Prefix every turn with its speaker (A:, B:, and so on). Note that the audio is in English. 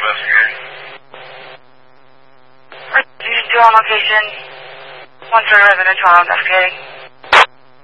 A: investigating.
B: You should do on location. 1 story residential investigating.